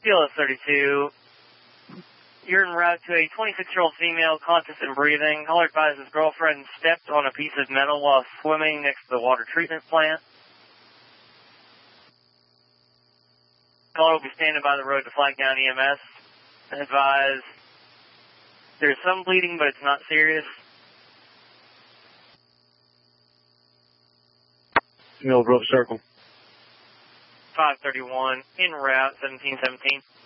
TLS 32. You're en route to a 26-year-old female, conscious and breathing. Caller advised his girlfriend stepped on a piece of metal while swimming next to the water treatment plant. Caller will be standing by the road to flag down EMS. Advise there's some bleeding, but it's not serious. Millbrook Circle. 531, en route, 1717.